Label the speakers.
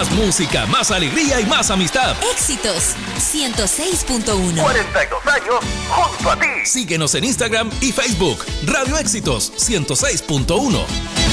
Speaker 1: Más música, más alegría y más amistad.
Speaker 2: Éxitos 106.1.
Speaker 3: 42 años junto a ti.
Speaker 1: Síguenos en Instagram y Facebook. Radio Éxitos 106.1.